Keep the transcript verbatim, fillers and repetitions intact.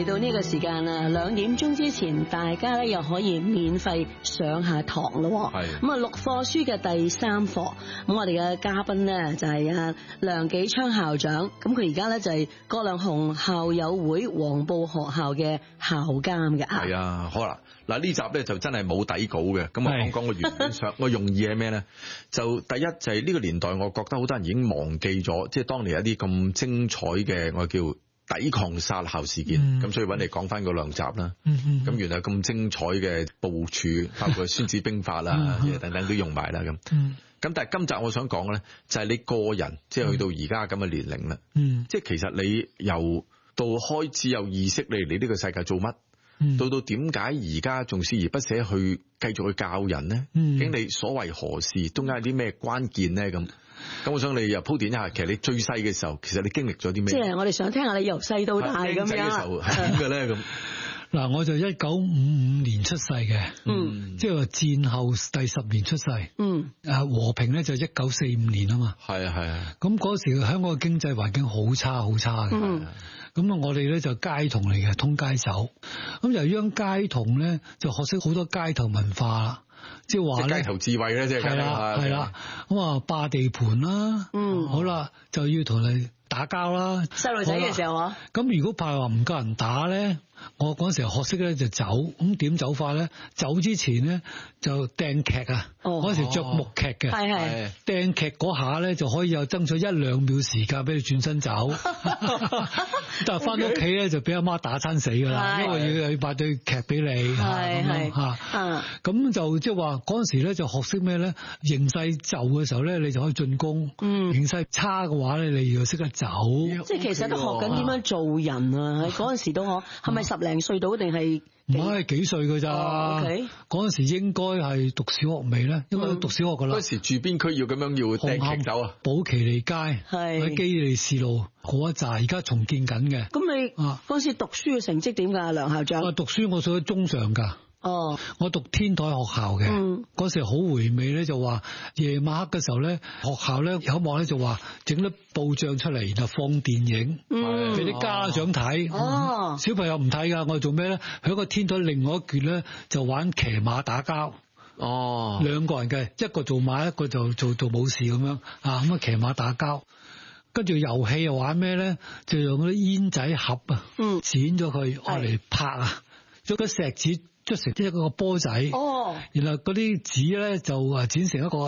嚟到呢個時間啦，兩點鐘之前，大家咧又可以免費上下堂咯。係咁啊，陸課書嘅第三課，咁我哋嘅嘉賓咧就係阿梁紀昌校長，咁佢而家咧就係葛量洪校友會黃埔學校嘅校監嘅。係啊，好啦，嗱呢集咧就真係冇底稿嘅，咁我講講個原本上，我用意係咩咧？就第一就係呢個年代，我覺得好多人已經忘記咗，即係當年有一啲咁精彩嘅我叫抵抗殺校事件，咁、嗯、所以揾你講翻嗰兩集啦。咁、嗯嗯、原來咁精彩嘅部署，包括孫子兵法啦，嗯、等等都用埋啦。咁，咁、嗯、但係今集我想講咧，就係、是、你個人，即、就、係、是、去到而家咁嘅年齡啦。嗯，即係其實你由到開始有意識，你嚟呢個世界做乜？嗯、到到點解而家仲鍥而不捨去繼續去教人咧？嗯，究竟你所謂何事？中間有啲咩關鍵咧？咁？咁我想你又鋪墊一下，其實你最細嘅時候，其實你經歷咗啲咩？即係我哋想聽下你由細到大咁樣。細嘅時候係點嘅咧？咁嗱，我就一九五五年出世嘅，嗯，即係話戰後第十年出世，嗯，誒和平咧就一九四五年啊嘛，係啊係啊。咁嗰時香港嘅經濟環境好差好差嘅，嗯，咁啊我哋咧就街童嚟嘅，通街走，咁由於街童咧就學識好多街頭文化啦。即係話咧，街頭智慧咧，即係係啦，係啦。咁啊，霸地盤啦，嗯，好啦，就要同你打交啦。細路仔嘅時候啊，咁如果怕話唔夠人打咧，我嗰陣時候學識咧就走。咁點走法咧？走之前咧就掟劇啊。哦，嗰陣時着木屐嘅，係係掟劇嗰下咧就可以有爭取一兩秒時間俾你轉身走。但係翻到屋企咧就俾阿媽打餐死噶啦，因為要要擺對劇俾你。係係吓，咁就即係話嗰陣時咧就學識咩咧？形勢就嘅時候咧，你就可以進攻。嗯，形勢差嘅話咧，你要識得走。即係其實都學緊點樣做人啊！喺嗰陣時都可，係咪十零歲到定係？唔係幾歲㗎咋？嗰陣、oh, okay. 時應該係讀小學未咧？應該讀小學㗎啦。嗰、嗯、時住邊區要咁樣要掟劇走啊？寶其利街喺基利士路嗰一紮，而家重建緊嘅。咁你嗰陣時讀書嘅成績點㗎，梁校長？我讀書我數喺中上㗎。哦，我讀天台學校嘅，嗰、嗯、時好回味咧，就話夜晚黑嘅時候咧，學校咧有一幕咧就話整粒布帳出嚟，然後放電影，俾啲、嗯、家長睇。哦，小朋友唔睇噶，我哋做咩咧？喺個天台另外一橛咧就玩騎馬打交。哦，兩個人嘅，一個做馬，一個就做做武士咁樣啊，咁啊騎馬打交。跟住遊戲又玩咩咧？就用嗰啲煙仔盒啊，嗯，剪咗佢愛嚟拍啊，用個石子。捽成一個波仔，哦，然後嗰啲紙咧就啊剪成一個